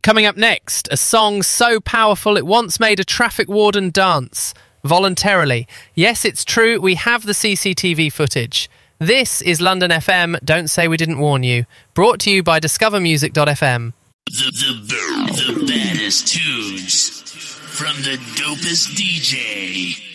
Coming up next, a song so powerful it once made a traffic warden dance. Voluntarily. Yes, it's true, we have the CCTV footage. This is London FM, Don't Say We Didn't Warn You. Brought to you by discovermusic.fm. The baddest tunes from the dopest DJ.